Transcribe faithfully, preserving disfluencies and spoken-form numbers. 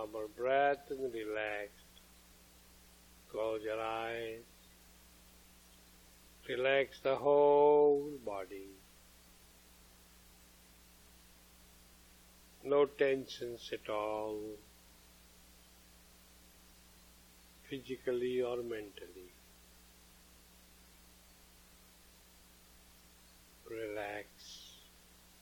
normal breath and relax. Close your eyes. Relax the whole body. No tensions at all, physically or mentally.